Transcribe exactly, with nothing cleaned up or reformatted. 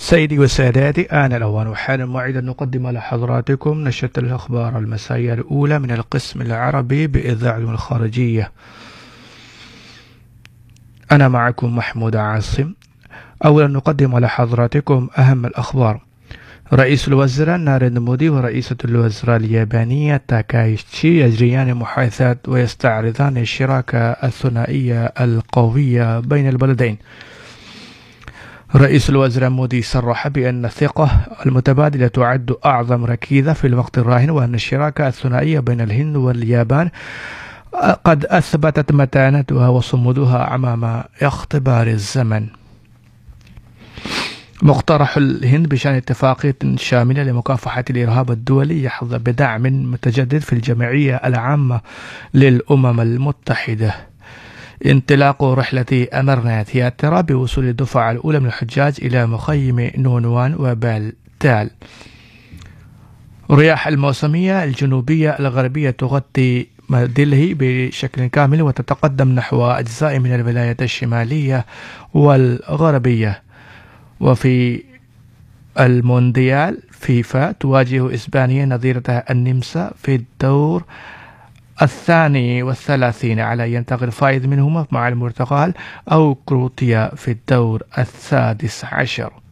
سيدي وسادتي، آن الأوان وحان الموعد أن نقدم لحضراتكم نشرة الأخبار المسائية الأولى من القسم العربي بإذاعة الخارجية. أنا معكم محمود عاصم. أولا نقدم لحضراتكم أهم الأخبار. رئيس الوزراء ناريندرا مودي ورئيسة الوزراء اليابانية تاكايتشي يجريان محادثات ويستعرضان الشراكة الثنائية القوية بين البلدين. رئيس الوزراء مودي صرح بأن الثقة المتبادلة تعد أعظم ركيزة في الوقت الراهن، وأن الشراكة الثنائية بين الهند واليابان قد أثبتت متانتها وصمودها أمام اختبار الزمن. مقترح الهند بشأن اتفاقية شاملة لمكافحة الإرهاب الدولي يحظى بدعم متجدد في الجمعية العامة للأمم المتحدة. انطلاق رحلة أمرنات ياترا بوصول الدفعة الأولى من الحجاج إلى مخيم نونوان وبالتال. رياح الموسمية الجنوبية الغربية تغطي دلهي بشكل كامل وتتقدم نحو أجزاء من الولايات الشمالية والغربية. وفي المونديال فيفا تواجه إسبانيا نظيرتها النمسا في الدور الثاني والثلاثين على ينتقل فائز منهما مع البرتغال أو كرواتيا في الدور السادس عشر.